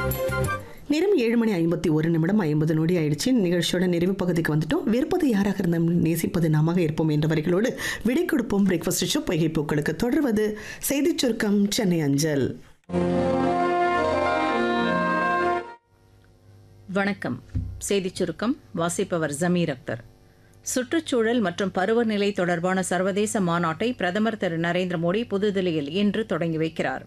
நேரம் 7:51 ஆயிடுச்சு. நிகழ்ச்சியோட நிறைவு பகுதிக்கு வந்துட்டோம். வெறுப்பது யாராக இருந்தாலும் நேசிப்பது நாம இருப்போம் என்ற வரிகளோடு விடை கொடுப்போம். பிரேக்ஃபாஸ்ட் ஷோ பொய்கை பூக்களுக்கு தொடர்வது செய்திச் சுருக்கம் சென்னை அஞ்சல். வணக்கம். செய்திச் சுருக்கம் வாசிப்பவர் ஜமீர் அக்தர். சுற்றுச்சூழல் மற்றும் பருவநிலை தொடர்பான சர்வதேச மாநாட்டை பிரதமர் திரு நரேந்திர மோடி புதுதில்லியில் இன்று தொடங்கி வைக்கிறார்.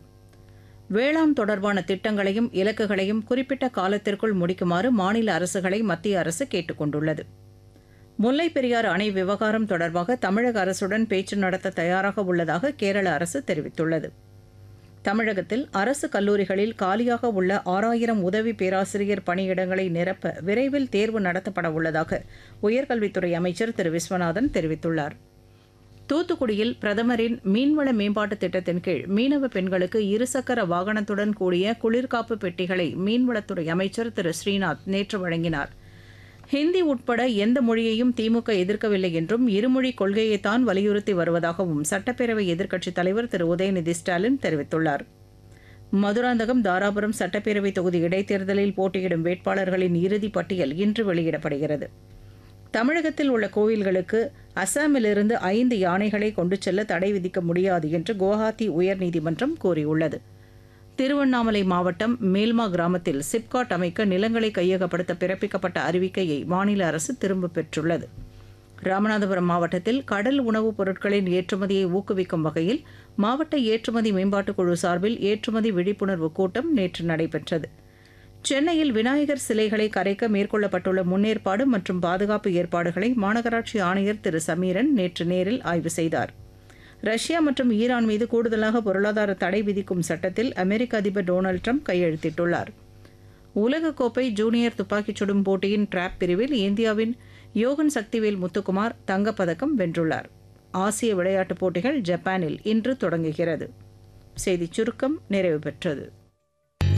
வேளாண் தொடர்பான திட்டங்களையும் இலக்குகளையும் குறிப்பிட்ட காலத்திற்குள் முடிக்குமாறு மாநில அரசுகளை மத்திய அரசு கேட்டுக் கொண்டுள்ளது. முல்லைப் பெரியாறு அணை விவகாரம் தொடர்பாக தமிழக அரசுடன் பேச்சு நடத்த தயாராக உள்ளதாக கேரள அரசு தெரிவித்துள்ளது. தமிழகத்தில் அரசு கல்லூரிகளில் காலியாக உள்ள 6000 உதவி பேராசிரியர் பணியிடங்களை நிரப்ப விரைவில் தேர்வு நடத்தப்பட உள்ளதாக உயர்கல்வித்துறை அமைச்சர் திரு விஸ்வநாதன் தெரிவித்துள்ளார். தூத்துக்குடியில் பிரதமரின் மீன்வள மேம்பாட்டுத் திட்டத்தின் கீழ் மீனவ பெண்களுக்கு இருசக்கர வாகனத்துடன் கூடிய குளிர்காப்பு பெட்டிகளை மீன்வளத்துறை அமைச்சர் திரு ஸ்ரீநாத் நேற்று வழங்கினார். ஹிந்தி உட்பட எந்த மொழியையும் திமுக எதிர்க்கவில்லை என்றும் இருமொழி கொள்கையைத்தான் வலியுறுத்தி வருவதாகவும் சட்டப்பேரவை எதிர்க்கட்சித் தலைவர் திரு உதயநிதி ஸ்டாலின் தெரிவித்துள்ளார். மதுராந்தகம் தாராபுரம் சட்டப்பேரவை தொகுதி இடைத்தேர்தலில் போட்டியிடும் வேட்பாளர்களின் இறுதிப் பட்டியல் இன்று வெளியிடப்படுகிறது. தமிழகத்தில் உள்ள கோயில்களுக்கு அசாமிலிருந்து 5 யானைகளை கொண்டு செல்ல தடை விதிக்க முடியாது என்று குவஹாத்தி உயர்நீதிமன்றம் கூறியுள்ளது. திருவண்ணாமலை மாவட்டம் மேல்மா கிராமத்தில் சிப்காட் அமைக்க நிலங்களை கையகப்படுத்த பிறப்பிக்கப்பட்ட அறிவிக்கையை மாநில அரசு திரும்பப் பெற்றுள்ளது. ராமநாதபுரம் மாவட்டத்தில் கடல் உணவுப் பொருட்களின் ஏற்றுமதியை ஊக்குவிக்கும் வகையில் மாவட்ட ஏற்றுமதி மேம்பாட்டுக் குழு சார்பில் ஏற்றுமதி விழிப்புணர்வு கூட்டம் நேற்று நடைபெற்றது. சென்னையில் விநாயகர் சிலைகளை கரைக்க மேற்கொள்ளப்பட்டுள்ள முன்னேற்பாடு மற்றும் பாதுகாப்பு ஏற்பாடுகளை மாநகராட்சி ஆணையர் திரு சமீரன் நேற்று நேரில் ஆய்வு செய்தார். ரஷ்யா மற்றும் ஈரான் மீது கூடுதலாக பொருளாதார தடை விதிக்கும் சட்டத்தில் அமெரிக்க அதிபர் டொனால்டு ட்ரம்ப் கையெழுத்திட்டுள்ளார். உலகக்கோப்பை ஜூனியர் துப்பாக்கிச் சுடும் போட்டியின் டிராப் பிரிவில் இந்தியாவின் யோகன் சக்திவேல் முத்துக்குமார் தங்கப்பதக்கம் வென்றுள்ளார். ஆசிய விளையாட்டுப் போட்டிகள் ஜப்பானில் இன்று தொடங்குகிறது. செய்திச் சுருக்கம் நிறைவு பெற்றது.